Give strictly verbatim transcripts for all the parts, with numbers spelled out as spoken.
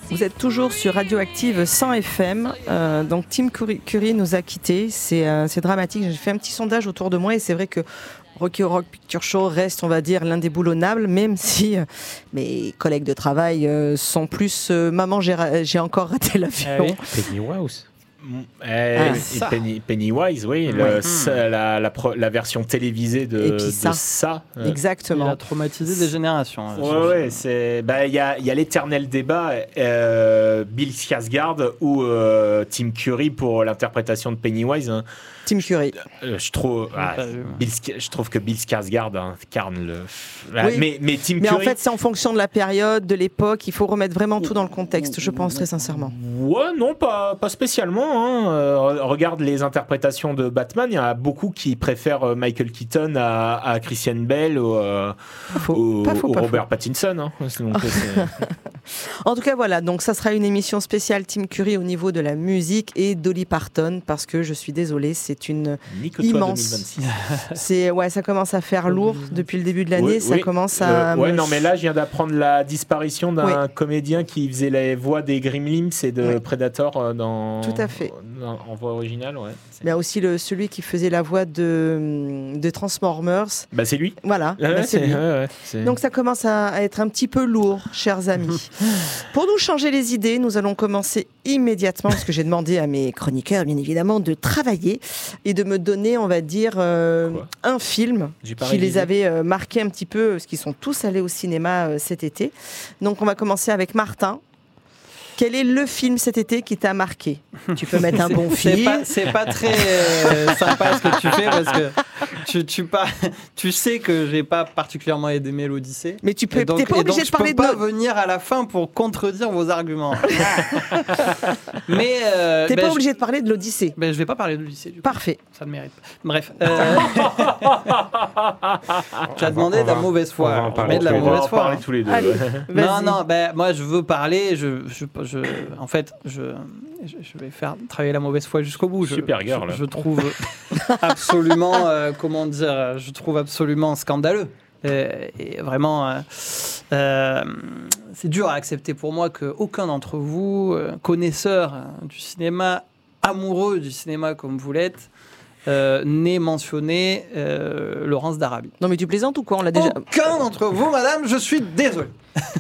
Vous êtes toujours sur Radioactive cent F M. Euh, donc Tim Curry, Curry nous a quittés. C'est, euh, c'est dramatique. J'ai fait un petit sondage autour de moi et c'est vrai que Rocky Horror Picture Show reste, on va dire, l'indéboulonnable, même si euh, mes collègues de travail euh, sont plus euh, maman, j'ai, ra- j'ai encore raté l'avion. Ah oui. Pennywise. Euh, Ah, Penny, Pennywise, oui, le, Ouais. ça, la, la, pro- la version télévisée de, Et puis de ça. ça. euh. Il Exactement. a traumatisé des générations. hein, Ouais, sur- ouais, c'est. Bah, il y a, il y a l'éternel débat, euh, Bill Skarsgård ou euh, Tim Curry pour l'interprétation de Pennywise. Hein. Tim Curry. Euh, je trouve, ah, pas vu, moi. Bill Sk- je trouve que Bill Skarsgård incarne le. Ah, Oui. Mais, mais Tim Mais Curry. en fait, c'est en fonction de la période, de l'époque. Il faut remettre vraiment tout dans le contexte, je pense, très sincèrement. Ouais, non, pas, pas spécialement. Hein. Euh, regarde les interprétations de Batman, il y en a beaucoup qui préfèrent euh, Michael Keaton à, à Christian Bale ou, euh, Pas faux. ou- Pas faux, ou pas Robert faux. Pattinson. Hein. Donc, euh, c'est- En tout cas, voilà. Donc, ça sera une émission spéciale Tim Curry au niveau de la musique et Dolly Parton, parce que je suis désolée, c'est une Ni que toi immense. deux mille vingt-six. C'est ouais, ça commence à faire lourd depuis le début de l'année. Oui, ça oui. commence à. Euh, ouais, me- non, mais là, je viens d'apprendre la disparition d'un comédien qui faisait les voix des Gremlins et de Oui. Predator euh, dans. Tout à fait. dans- en voix originale, ouais. C'est- Il y a aussi le, celui qui faisait la voix de, de Transformers. Bah, c'est lui. Voilà, Ouais, bah, c'est c'est- lui. ouais, ouais, c'est- Donc ça commence à, à être un petit peu lourd, chers amis. Pour nous changer les idées, nous allons commencer immédiatement, parce que j'ai demandé à mes chroniqueurs, bien évidemment, de travailler et de me donner, on va dire, euh, Quoi un film J'ai pas qui les révisé. avait euh, marqués un petit peu, parce qu'ils sont tous allés au cinéma euh, cet été. Donc on va commencer avec Martin. Quel est le film cet été qui t'a marqué? Tu peux mettre un bon C'est film. pas, c'est pas très euh, sympa ce que tu fais parce que tu, tu, pas, tu sais que j'ai pas particulièrement aimé l'Odyssée. Mais tu peux, Et donc- t'es pas et obligé donc de parler je de peux pas nos- venir à la fin pour contredire vos arguments. Mais euh, T'es ben, pas je- obligé de parler de l'Odyssée. ben, je vais pas parler de l'Odyssée du coup. Parfait. Ça ne mérite pas. Bref. Euh... tu as demandé on de la va- mauvaise on va foi. en parler Mais de la tous les deux. On va mauvaise en foi. parler hein. tous les deux. Allez, ouais. Non, vas-y. non, ben, moi je veux parler. Je, je, je, en fait, je, je je vais faire travailler la mauvaise foi jusqu'au bout. Je, Super girl. Je, je trouve absolument, euh, comment dire, je trouve absolument scandaleux. Et, et vraiment, euh, euh, c'est dur à accepter pour moi qu'aucun d'entre vous, euh, connaisseur euh, du cinéma, amoureux du cinéma comme vous l'êtes, euh, n'ait mentionné euh, Laurence d'Arabie. Non mais tu plaisantes ou quoi? On l'a déjà. Aucun d'entre vous, madame, je suis désolé.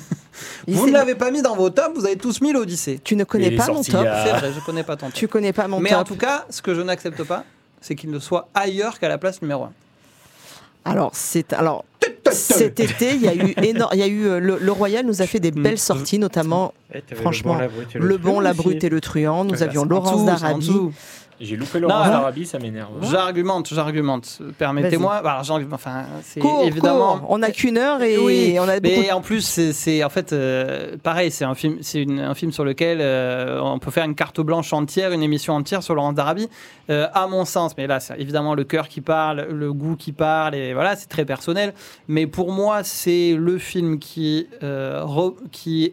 Il Vous s'est- ne l'avez pas mis dans vos tops, vous avez tous mis l'Odyssée. Tu ne connais Il est pas mon sorti top. il y a- C'est vrai, je connais pas ton top. Tu connais pas mon Mais top. en tout cas, ce que je n'accepte pas, c'est qu'il ne soit ailleurs qu'à la place numéro un. Alors c'est alors cet été il y a eu énorme, il y a eu euh, le, le Royal nous a fait des belles sorties, notamment Eh, t'avais franchement, le bon, la brute et Le Bon, la truand Brute aussi. et le Truand. Nous Ouais, avions c'est en Laurence En dessous, c'est en d'Arabie. dessous. J'ai loupé Laurence Non, d'Arabie, ça m'énerve. J'argumente, j'argumente. Permettez-moi. Alors, j'argumente, enfin, c'est Cours, évidemment. cours. On n'a qu'une heure et Oui, on a beaucoup. mais en plus, c'est, c'est en fait euh, pareil. C'est un film, c'est une- un film sur lequel euh, on peut faire une carte blanche entière, une émission entière sur Laurence d'Arabie, euh, à mon sens. Mais là, c'est évidemment le cœur qui parle, le goût qui parle, et voilà, c'est très personnel. Mais pour moi, c'est le film qui euh, re- qui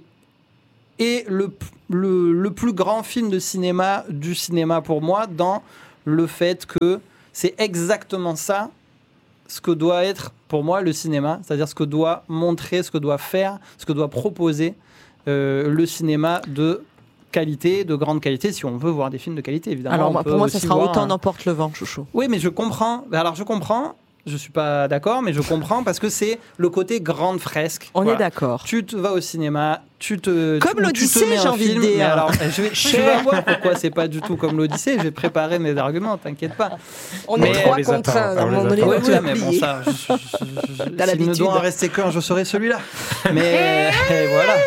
est le, p- le le plus grand film de cinéma du cinéma pour moi, dans le fait que c'est exactement ça ce que doit être pour moi le cinéma, c'est-à-dire ce que doit montrer, ce que doit faire, ce que doit proposer euh, le cinéma de qualité, de grande qualité, si on veut voir des films de qualité, évidemment. Alors on moi, peut pour moi ça aussi sera voir autant un- n'emporte le vent, chouchou. Oui, mais je comprends. Alors je comprends. Je suis pas d'accord, mais je comprends parce que c'est le côté grande fresque. On Voilà. est d'accord. Tu te vas au cinéma, tu te Comme tu- tu te l'Odyssée, mets un j'ai envie de film, dire. mais alors, je vais, tu vas voir pourquoi c'est pas du tout comme l'Odyssée. J'ai préparé mes arguments, t'inquiète pas. On Mais est trois on les contre attend, un. on À un les moment donné, attend. on Ouais, va ouais, tout mais bon, oublier. ça, je, je, je, je- T'as s'il ne l'habitude. doit en rester qu'un, je serai celui-là. Mais euh, voilà.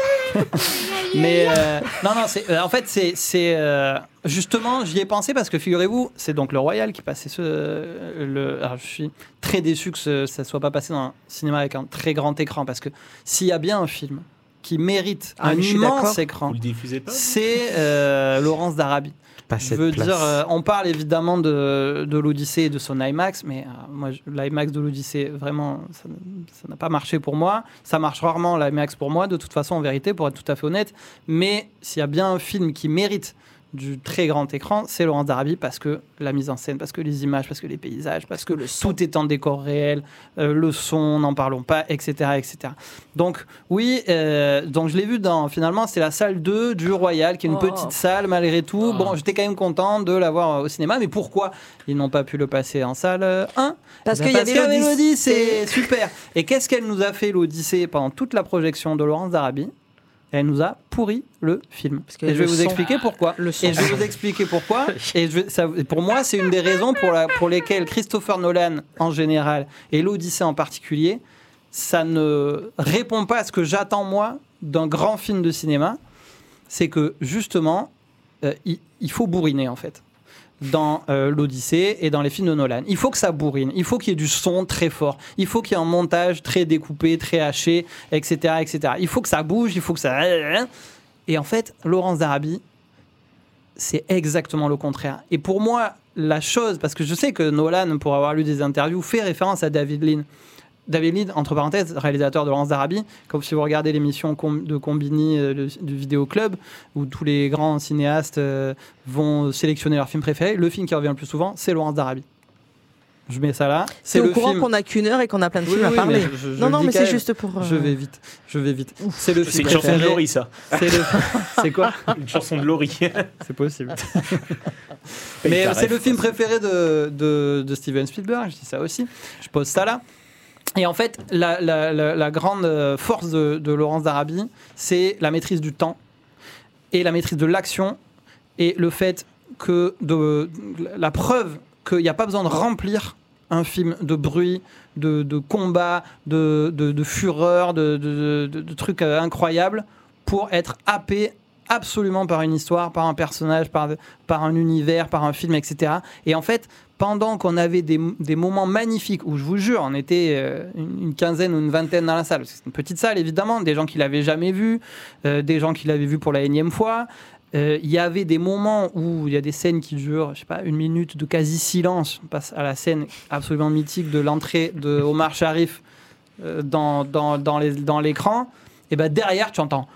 Mais euh, non, non, c'est, euh, en fait, c'est, c'est euh, justement, j'y ai pensé parce que figurez-vous, c'est donc le Royal qui passait ce. Le, alors, je suis très déçu que ce, ça soit pas passé dans un cinéma avec un très grand écran parce que s'il y a bien un film qui mérite Ah, un mais je suis immense d'accord. écran, Vous le diffusez pas? c'est euh, Laurence d'Arabie. Pas Je cette veux place. dire, euh, on parle évidemment de, de l'Odyssée et de son IMAX, mais euh, moi, je- l'IMAX de l'Odyssée, vraiment, ça n- ça n'a pas marché pour moi. Ça marche rarement, l'IMAX pour moi, de toute façon, en vérité, pour être tout à fait honnête. Mais s'il y a bien un film qui mérite du très grand écran, c'est Laurence d'Arabie parce que la mise en scène, parce que les images, parce que les paysages, parce que le son. tout est en décor réel, euh, le son, n'en parlons pas, et cetera, et cetera. Donc oui, euh, donc je l'ai vu dans, finalement, c'est la salle deux du Royal, qui est une Oh. petite salle malgré tout. Oh. Bon, j'étais quand même content de l'avoir au cinéma, mais pourquoi ils n'ont pas pu le passer en salle un? Parce Ben qu'il y avait l'Odyssée. l'Odyssée, super. Et qu'est-ce qu'elle nous a fait, l'Odyssée, pendant toute la projection de Laurence d'Arabie? Elle nous a pourri le film. Parce que Et je vais le vous son- expliquer pourquoi. le son. Et je vais vous expliquer pourquoi. Et je vais- ça, pour moi, c'est une des raisons pour, la, pour lesquelles Christopher Nolan, en général, et l'Odyssée en particulier, ça ne répond pas à ce que j'attends, moi, d'un grand film de cinéma. C'est que, justement, euh, il, il faut bourriner, en fait, dans euh, l'Odyssée et dans les films de Nolan. Il faut que ça bourrine, il faut qu'il y ait du son très fort, il faut qu'il y ait un montage très découpé, très haché, et cetera, et cetera. Il faut que ça bouge, il faut que ça... Et en fait, Laurence d'Arabie, c'est exactement le contraire. Et pour moi, la chose, parce que je sais que Nolan, pour avoir lu des interviews, fait référence à David Lean. David Lean, entre parenthèses, réalisateur de Laurence d'Arabie, comme si vous regardez l'émission com- de Combini euh, le- du Vidéo Club, où tous les grands cinéastes euh, vont sélectionner leur film préféré, le film qui revient le plus souvent, c'est Laurence d'Arabie. Je mets ça là. C'est le au courant film. qu'on a qu'une heure et qu'on a plein de Oui, films oui, à parler. mais je- je non, le non, dis mais quand c'est même. juste pour. euh, Je vais vite, je vais vite. C'est le C'est film une chanson de préféré. Laurie, ça. C'est le... C'est quoi? Une chanson de Laurie. C'est possible. Paye Mais ta euh, c'est ref. le film préféré de, de, de Steven Spielberg, je dis ça aussi. Je pose ça là. Et en fait, la, la, la, la grande force de, de Laurence d'Arabie, c'est la maîtrise du temps et la maîtrise de l'action et le fait que de, la preuve qu'il n'y a pas besoin de remplir un film de bruit, de, de combat, de, de, de fureur, de, de, de, de trucs euh, incroyables pour être happé absolument par une histoire, par un personnage, par, par un univers, par un film, et cetera. Et en fait, pendant qu'on avait des, des moments magnifiques, où je vous jure, on était euh, une, une quinzaine ou une vingtaine dans la salle, c'est une petite salle évidemment, des gens qui l'avaient jamais vu, euh, des gens qui l'avaient vu pour la énième fois. Euh, Il y avait des moments où il y a des scènes qui durent, je sais pas, une minute de quasi-silence. On passe à la scène absolument mythique de l'entrée de Omar Sharif euh, dans, dans, dans, les, dans l'écran. Et ben derrière, tu entends...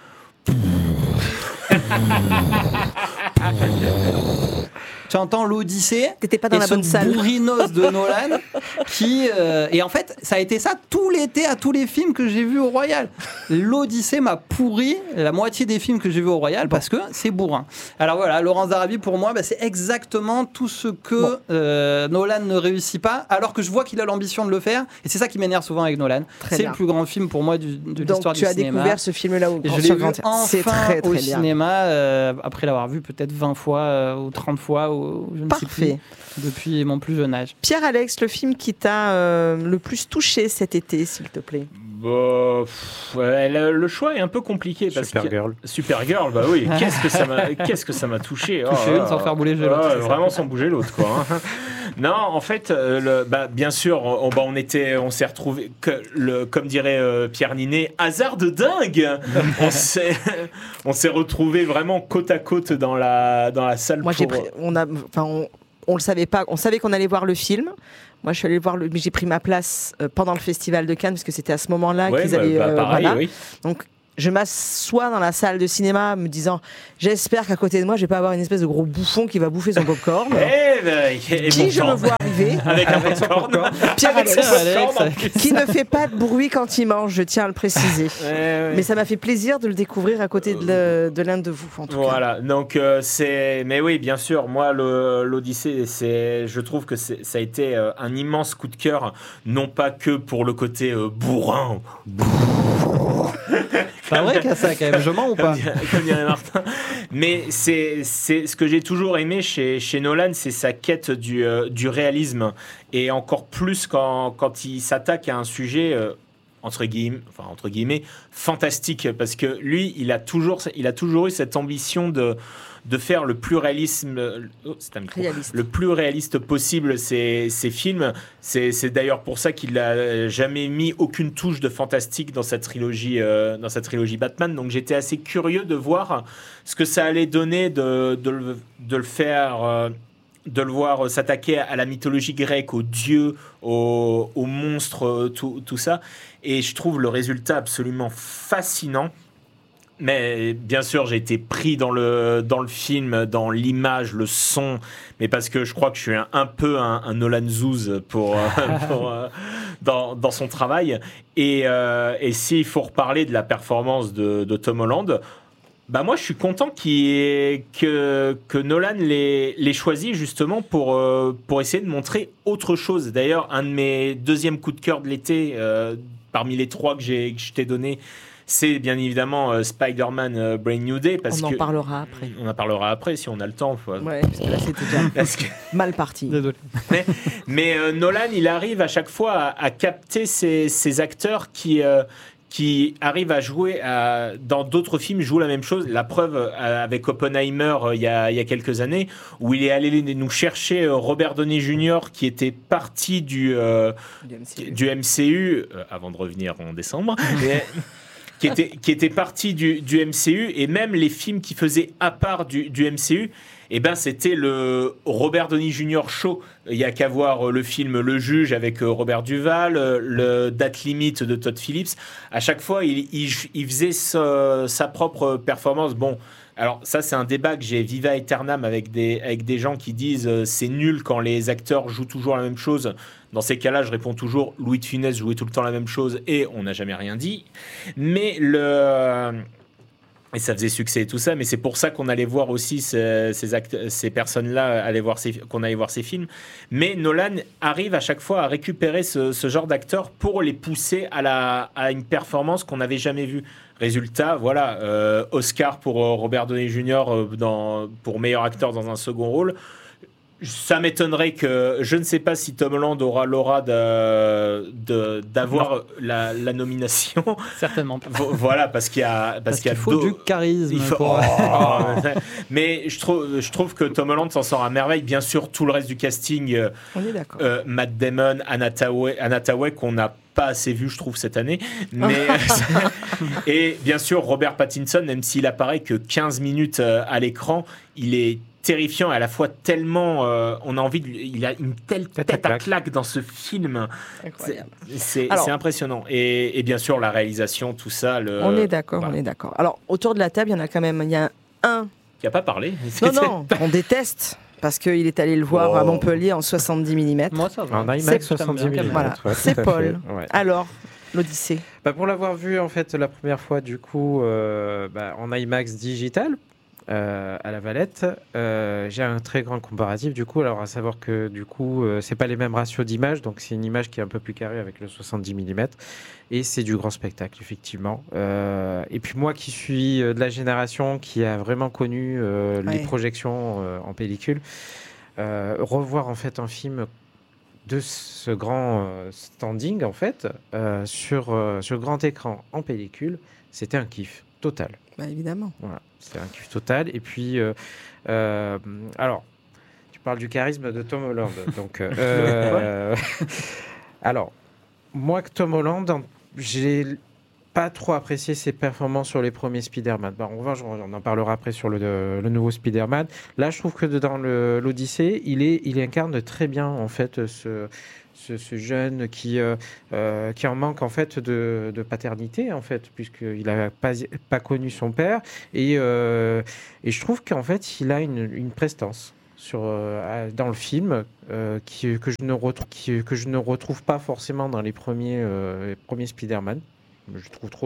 Tu entends l'Odyssée. T'étais pas dans et la ce bonne salle. bourrinos de Nolan qui euh, et en fait ça a été ça tout l'été à tous les films que j'ai vus au Royal. L'Odyssée m'a pourri la moitié des films que j'ai vus au Royal parce que c'est bourrin. Alors voilà, Laurence d'Arabie pour moi bah, c'est exactement tout ce que Bon. euh, Nolan ne réussit pas alors que je vois qu'il a l'ambition de le faire et c'est ça qui m'énerve souvent avec Nolan. Très C'est bien. le plus grand film pour moi du, de Donc l'histoire tu du as cinéma. découvert ce film-là au Et je sur l'ai vu grand- C'est enfin très au très bien. cinéma euh, après l'avoir vu peut-être vingt fois euh, ou trente fois ou je ne sais Parfait. plus depuis mon plus jeune âge. Pierre-Alex, le film qui t'a euh, le plus touché cet été, s'il te plaît. Bah, pff, ouais, le, le choix est un peu compliqué parce que Supergirl. Supergirl, bah oui, qu'est-ce que ça m'a, qu'est-ce que ça m'a touché. Toucher Oh, une sans faire bouger ouais, l'autre, c'est ça. vraiment sans bouger l'autre, quoi. hein. Non, en fait, euh, le, bah, bien sûr, on, bah, on était, on s'est retrouvé, que le, comme dirait euh, Pierre Ninet, hasard de dingue. on s'est, on s'est retrouvé vraiment côte à côte dans la, dans la salle. Moi, pour... j'ai pris, on a, enfin, on, on le savait pas. On savait qu'on allait voir le film. Moi, je suis allée voir le, mais j'ai pris ma place euh, pendant le festival de Cannes parce que c'était à ce moment-là Ouais, qu'ils bah, allaient. bah, euh, pareil, voilà. oui. Donc, je m'assois dans la salle de cinéma, me disant, j'espère qu'à côté de moi, je vais pas avoir une espèce de gros bouffon qui va bouffer son popcorn. Eh ben, et Qui bon je temps. me vois arriver. Avec un popcorn. Pierre-Alex, Avec son Alex, popcorn, en avec- plus. qui ne fait pas de bruit quand il mange, je tiens à le préciser. Ouais, ouais. Mais ça m'a fait plaisir de le découvrir à côté de, le- de l'un de vous, en tout cas. Voilà, donc euh, c'est. Mais oui, bien sûr, moi, le- l'Odyssée, c'est... je trouve que c'est... ça a été euh, un immense coup de cœur, non pas que pour le côté euh, bourrin, C'est vrai qu'il y a ça quand même, je mens ou pas? comme dirait, comme dirait Martin, mais c'est, c'est ce que j'ai toujours aimé chez, chez Nolan, c'est sa quête du, euh, du réalisme, et encore plus quand, quand il s'attaque à un sujet. Euh, entre guillemets, enfin, entre guillemets, fantastique, parce que lui, il a toujours, il a toujours eu cette ambition de, de faire le plus réalisme, oh, c'est un micro, Réaliste. le plus réaliste possible ses, ses films. C'est, c'est d'ailleurs pour ça qu'il n'a jamais mis aucune touche de fantastique dans sa trilogie, euh, dans sa trilogie Batman. Donc j'étais assez curieux de voir ce que ça allait donner de, de, le, de le faire. Euh, de le voir s'attaquer à la mythologie grecque, aux dieux, aux, aux monstres, tout, tout ça. Et je trouve le résultat absolument fascinant. Mais bien sûr, j'ai été pris dans le, dans le film, dans l'image, le son, mais parce que je crois que je suis un, un peu un, un Nolan Zouz pour, pour, euh, dans, dans son travail. Et, euh, et s'il faut reparler de la performance de, de Tom Holland, bah moi je suis content qu'il ait, que, que Nolan l'ait, l'ait choisi justement pour, euh, pour essayer de montrer autre chose. D'ailleurs, un de mes deuxièmes coups de cœur de l'été, euh, parmi les trois que, j'ai, que je t'ai donné, c'est bien évidemment euh, Spider-Man euh, Brand New Day. Parce on en que, parlera après. On en parlera après si on a le temps. Faut... Ouais, parce que là c'était déjà parce que... mal parti. Désolé. Mais, mais euh, Nolan, il arrive à chaque fois à, à capter ces, ces acteurs qui... Euh, qui arrive à jouer à, dans d'autres films, joue la même chose. La preuve euh, avec Oppenheimer euh, il y a, il y a quelques années, où il est allé nous chercher euh, Robert Downey junior qui était parti du, euh, du M C U, du M C U euh, avant de revenir en décembre. mais, qui était, qui était parti du, du M C U, et même les films qui faisaient à part du, du M C U, eh ben, c'était le Robert Downey junior show. Il n'y a qu'à voir le film Le Juge avec Robert Duval, le Date Limit de Todd Phillips. À chaque fois, il, il, il faisait sa, sa propre performance. Bon, alors ça, c'est un débat que j'ai viva aeternam avec des, avec des gens qui disent euh, c'est nul quand les acteurs jouent toujours la même chose. Dans ces cas-là, je réponds toujours Louis de Funès jouait tout le temps la même chose et on n'a jamais rien dit. Mais le... Et ça faisait succès et tout ça, mais c'est pour ça qu'on allait voir aussi ces, ces, actes, ces personnes-là, aller voir ces, qu'on allait voir ces films. Mais Nolan arrive à chaque fois à récupérer ce, ce genre d'acteurs pour les pousser à, la, à une performance qu'on n'avait jamais vue. Résultat, voilà, euh, Oscar pour euh, Robert Downey junior euh, dans, pour meilleur acteur dans un second rôle. Ça m'étonnerait que... Je ne sais pas si Tom Holland aura l'aura de, de, d'avoir la, la nomination. Certainement pas. Voilà, parce qu'il y a... Parce, parce qu'il y a qu'il faut do... du charisme. Il faut... Pour... Oh, mais je trouve, je trouve que Tom Holland s'en sort à merveille. Bien sûr, tout le reste du casting... On est d'accord. Euh, Matt Damon, Anna Thaoué, Anna Thaoué qu'on n'a pas assez vu, je trouve, cette année. Mais, et bien sûr, Robert Pattinson, même s'il apparaît que quinze minutes à l'écran, il est terrifiant et à la fois tellement euh, on a envie de, il a une telle tête, tête à claque dans ce film. Incroyable. C'est, c'est, Alors, c'est impressionnant et, et bien sûr la réalisation, tout ça. Le, on est d'accord, voilà. on est d'accord. Alors autour de la table, il y en a quand même, il y a un qui a pas parlé. Non non, on déteste. Parce qu'il est allé le voir oh. à Montpellier en soixante-dix millimètres. Moi, ça va. En IMAX soixante-dix millimètres. Voilà. Ouais, c'est Paul. Ouais. Alors, l'Odyssée. Bah, pour l'avoir vu en fait la première fois, du coup, euh, bah, en IMAX digital. Euh, à la Valette, euh, j'ai un très grand comparatif du coup, alors à savoir que du coup euh, c'est pas les mêmes ratios d'image, donc c'est une image qui est un peu plus carrée avec le soixante-dix millimètres et c'est du grand spectacle effectivement. Euh, et puis moi qui suis de la génération qui a vraiment connu euh, ouais. les projections euh, en pellicule, euh, revoir en fait un film de ce grand euh, standing en fait euh, sur, euh, sur grand écran en pellicule, c'était un kiff total. Bah, évidemment. Voilà, c'est un kiff total. Et puis, euh, euh, alors, tu parles du charisme de Tom Holland. Donc, euh, alors, moi, Tom Holland, j'ai pas trop apprécié ses performances sur les premiers Spider-Man. Bon, on, va, on en parlera après sur le, le nouveau Spider-Man. Là, je trouve que dans le, l'Odyssée, il, est, il incarne très bien, en fait, ce... Ce, ce jeune qui, euh, euh, qui en manque en fait de, de paternité en fait puisqu'il n'a pas, pas connu son père et, euh, et je trouve qu'en fait il a une, une prestance sur, euh, dans le film euh, qui, que, je ne retrouve, qui, que je ne retrouve pas forcément dans les premiers, euh, les premiers Spider-Man. Je trouve trop